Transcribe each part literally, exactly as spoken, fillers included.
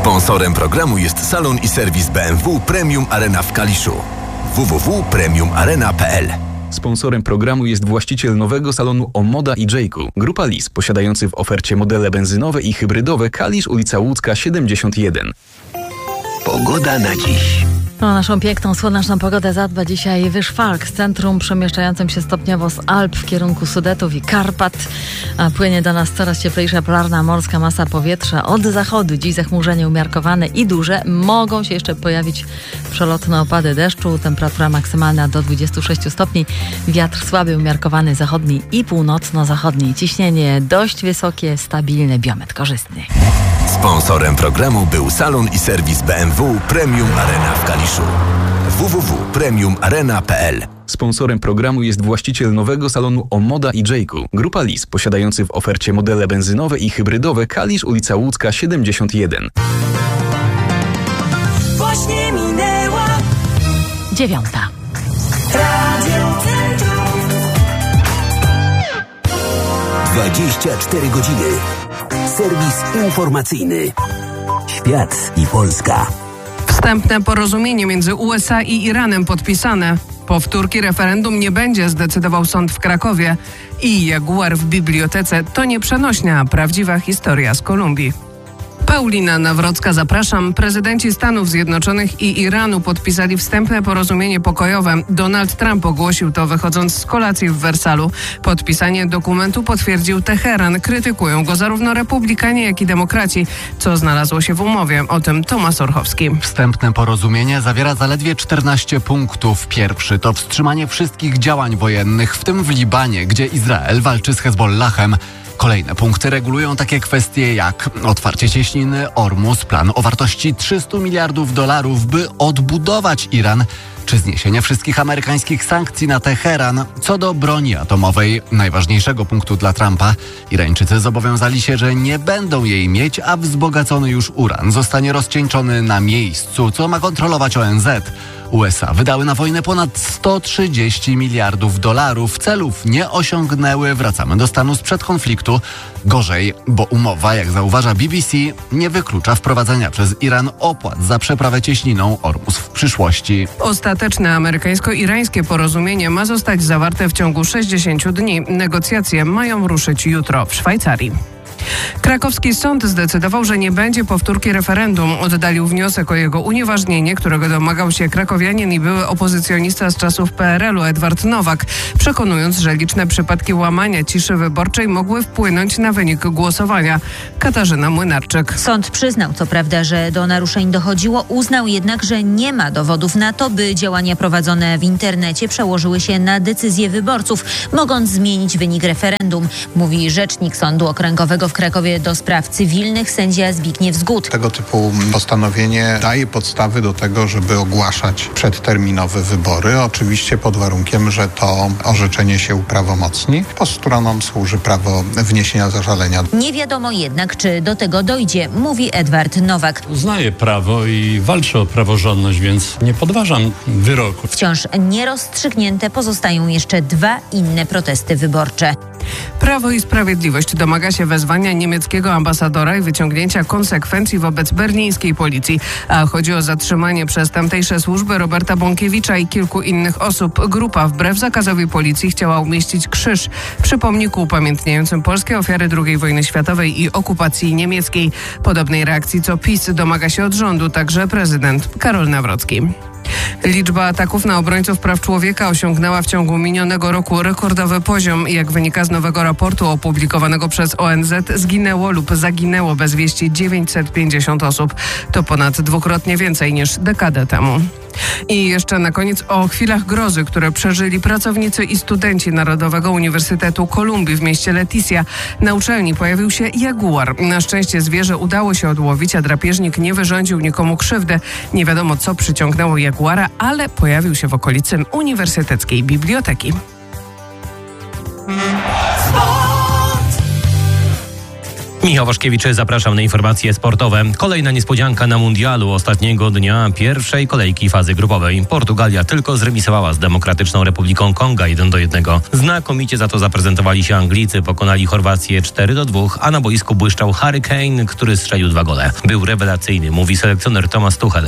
Sponsorem programu jest salon i serwis B M W Premium Arena w Kaliszu. w w w kropka premium arena kropka p l. Sponsorem programu jest właściciel nowego salonu Omoda i Jayku. Grupa Lis, posiadający w ofercie modele benzynowe i hybrydowe. Kalisz, ulica Łódzka siedemdziesiąt jeden. Pogoda na dziś. O naszą piękną, słoneczną pogodę zadba dzisiaj Wyszwalk, z centrum przemieszczającym się stopniowo z Alp w kierunku Sudetów i Karpat. A płynie do nas coraz cieplejsza polarna morska masa powietrza od zachodu. Dziś zachmurzenie umiarkowane i duże. Mogą się jeszcze pojawić przelotne opady deszczu. Temperatura maksymalna do dwudziestu sześciu stopni. Wiatr słaby, umiarkowany zachodni i północno-zachodni. Ciśnienie dość wysokie, stabilne, biometr korzystny. Sponsorem programu był salon i serwis B M W Premium Arena w Kaliszu. w w w kropka premium arena kropka p l. Sponsorem programu jest właściciel nowego salonu Omoda i Jayku. Grupa Lis, posiadający w ofercie modele benzynowe i hybrydowe. Kalisz, ulica Łódzka siedemdziesiąt jeden. Właśnie minęła Dziewiąta. Radio Centrum. dwadzieścia cztery godziny. Serwis informacyjny. Świat i Polska. Wstępne porozumienie między U S A i Iranem podpisane. Powtórki referendum nie będzie, zdecydował sąd w Krakowie. I jaguar w bibliotece to nie przenośnia, a prawdziwa historia z Kolumbii. Paulina Nawrocka, zapraszam. Prezydenci Stanów Zjednoczonych i Iranu podpisali wstępne porozumienie pokojowe. Donald Trump ogłosił to, wychodząc z kolacji w Wersalu. Podpisanie dokumentu potwierdził Teheran. Krytykują go zarówno republikanie, jak i demokraci, co znalazło się w umowie. O tym Tomasz Orchowski. Wstępne porozumienie zawiera zaledwie czternaście punktów. Pierwszy to wstrzymanie wszystkich działań wojennych, w tym w Libanie, gdzie Izrael walczy z Hezbollahem. Kolejne punkty regulują takie kwestie jak otwarcie cieśniny Ormus, plan o wartości trzystu miliardów dolarów, by odbudować Iran, czy zniesienie wszystkich amerykańskich sankcji na Teheran. Co do broni atomowej, najważniejszego punktu dla Trumpa, Irańczycy zobowiązali się, że nie będą jej mieć, a wzbogacony już uran zostanie rozcieńczony na miejscu, co ma kontrolować O N Z. U S A wydały na wojnę ponad sto trzydzieści miliardów dolarów. Celów nie osiągnęły. Wracamy do stanu sprzed konfliktu. Gorzej, bo umowa, jak zauważa B B C, nie wyklucza wprowadzenia przez Iran opłat za przeprawę cieśniną Ormus w przyszłości. Ostateczne amerykańsko-irańskie porozumienie ma zostać zawarte w ciągu sześćdziesięciu dni. Negocjacje mają ruszyć jutro w Szwajcarii. Krakowski sąd zdecydował, że nie będzie powtórki referendum. Oddalił wniosek o jego unieważnienie, którego domagał się krakowianin i były opozycjonista z czasów P R L u Edward Nowak, przekonując, że liczne przypadki łamania ciszy wyborczej mogły wpłynąć na wynik głosowania. Katarzyna Młynarczyk. Sąd przyznał co prawda, że do naruszeń dochodziło, uznał jednak, że nie ma dowodów na to, by działania prowadzone w internecie przełożyły się na decyzje wyborców, mogąc zmienić wynik referendum, mówi rzecznik Sądu Okręgowego w Krakowie do spraw cywilnych sędzia Zbigniew Zgód. Tego typu postanowienie daje podstawy do tego, żeby ogłaszać przedterminowe wybory, oczywiście pod warunkiem, że to orzeczenie się uprawomocni. Po stronom służy prawo wniesienia zażalenia. Nie wiadomo jednak, czy do tego dojdzie, mówi Edward Nowak. Uznaję prawo i walczę o praworządność, więc nie podważam wyroku. Wciąż nierozstrzygnięte pozostają jeszcze dwa inne protesty wyborcze. Prawo i Sprawiedliwość domaga się wezwania niemieckiego ambasadora i wyciągnięcia konsekwencji wobec berlińskiej policji. A chodzi o zatrzymanie przez tamtejsze służby Roberta Bąkiewicza i kilku innych osób. Grupa wbrew zakazowi policji chciała umieścić krzyż przy pomniku upamiętniającym polskie ofiary drugiej wojny światowej i okupacji niemieckiej. Podobnej reakcji co PiS domaga się od rządu także prezydent Karol Nawrocki. Liczba ataków na obrońców praw człowieka osiągnęła w ciągu minionego roku rekordowy poziom. Jak wynika z nowego raportu opublikowanego przez O N Z, zginęło lub zaginęło bez wieści dziewięćset pięćdziesiąt osób. To ponad dwukrotnie więcej niż dekadę temu. I jeszcze na koniec o chwilach grozy, które przeżyli pracownicy i studenci Narodowego Uniwersytetu Kolumbii w mieście Leticia. Na uczelni pojawił się jaguar. Na szczęście zwierzę udało się odłowić, a drapieżnik nie wyrządził nikomu krzywdy. Nie wiadomo, co przyciągnęło jaguara, ale pojawił się w okolicy Uniwersyteckiej Biblioteki. Michał Waszkiewicz, zapraszam na informacje sportowe. Kolejna niespodzianka na mundialu ostatniego dnia pierwszej kolejki fazy grupowej. Portugalia tylko zremisowała z Demokratyczną Republiką Konga jeden do jednego. Znakomicie za to zaprezentowali się Anglicy, pokonali Chorwację cztery do dwóch, a na boisku błyszczał Harry Kane, który strzelił dwa gole. Był rewelacyjny, mówi selekcjoner Thomas Tuchel.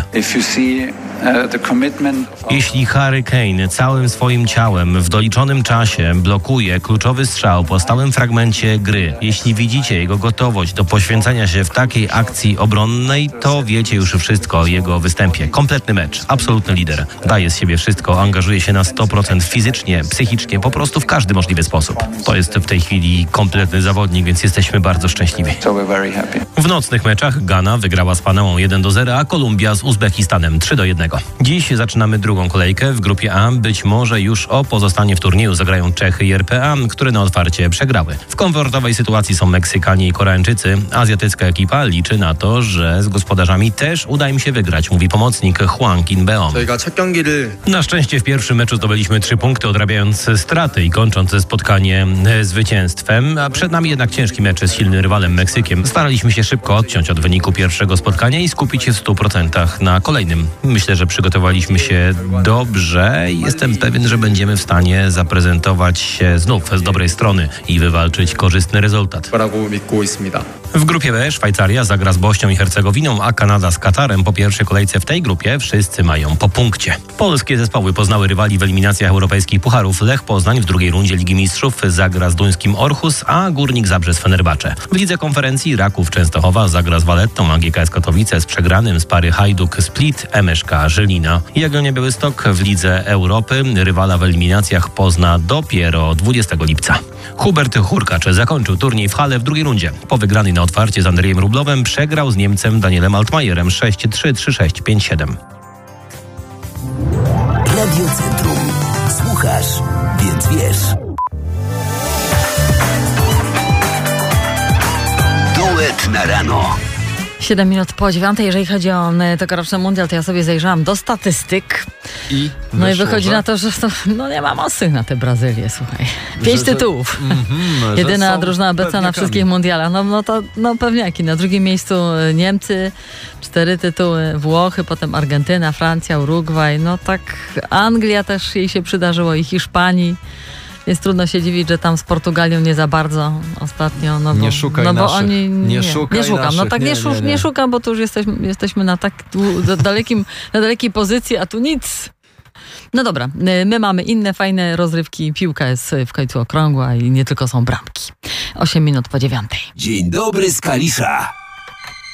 Jeśli Harry Kane całym swoim ciałem w doliczonym czasie blokuje kluczowy strzał po stałym fragmencie gry, jeśli widzicie jego gotowość do poświęcenia się w takiej akcji obronnej, to wiecie już wszystko o jego występie. Kompletny mecz, absolutny lider. Daje z siebie wszystko, angażuje się na sto procent fizycznie, psychicznie, po prostu w każdy możliwy sposób. To jest w tej chwili kompletny zawodnik, więc jesteśmy bardzo szczęśliwi. W nocnych meczach Ghana wygrała z Panamą jeden do zera, a Kolumbia z Uzbekistanem trzy do jednego. Dziś zaczynamy drugą kolejkę. W grupie A być może już o pozostanie w turnieju zagrają Czechy i R P A, które na otwarcie przegrały. W komfortowej sytuacji są Meksykanie i Koreańczycy. Azjatycka ekipa liczy na to, że z gospodarzami też uda im się wygrać, mówi pomocnik Hwang In-beom. Na szczęście w pierwszym meczu zdobyliśmy trzy punkty, odrabiając straty i kończąc spotkanie zwycięstwem, a przed nami jednak ciężki mecz z silnym rywalem Meksykiem. Staraliśmy się szybko odciąć od wyniku pierwszego spotkania i skupić się w stu procentach na kolejnym. Myślę, że przygotowaliśmy się dobrze i jestem pewien, że będziemy w stanie zaprezentować się znów z dobrej strony i wywalczyć korzystny rezultat. W grupie B Szwajcaria zagra z Bośnią i Hercegowiną, a Kanada z Katarem. Po pierwszej kolejce w tej grupie wszyscy mają po punkcie. Polskie zespoły poznały rywali w eliminacjach europejskich pucharów. Lech Poznań w drugiej rundzie Ligi Mistrzów zagra z duńskim Orhus, a Górnik Zabrze z Fenerbahce. W lidze konferencji Raków Częstochowa zagra z Valettą, a G K S Katowice z przegranym z pary Hajduk Split M S K Żylina. Jagiellonia Białystok w Lidze Europy rywala w eliminacjach pozna dopiero dwudziestego lipca. Hubert Hurkacz zakończył turniej w Halle w drugiej rundzie. Po wygranej na otwarcie z Andrzejem Rublowem przegrał z Niemcem Danielem Altmajerem sześć trzy, trzy sześć, pięć siedem. Radio Centrum. Słuchasz, więc wiesz. Duet na rano. siedem minut po dziewiątej. Jeżeli chodzi o tegoroczny mundial, to ja sobie zajrzałam do statystyk. I no wyszło, i wychodzi że... na to, że to, no nie ma mocy na tę Brazylię, słuchaj. Pięć że, tytułów. Mm-hmm, Jedyna drużyna obecna na wszystkich mundialach. No, no to no pewniaki. Na drugim miejscu Niemcy, cztery tytuły, Włochy, potem Argentyna, Francja, Urugwaj. No tak Anglia też jej się przydarzyło i Hiszpanii. Więc trudno się dziwić, że tam z Portugalią nie za bardzo ostatnio. No bo, nie szukaj no bo naszych. oni nie, nie, szukaj nie szukam. naszych. No tak nie, nie, nie. nie szukam, bo tu już jesteśmy, jesteśmy na tak dalekim, na dalekiej pozycji, a tu nic. No dobra, my mamy inne fajne rozrywki. Piłka jest w końcu okrągła i nie tylko są bramki. osiem minut po dziewiątej. Dzień dobry z Kalisza.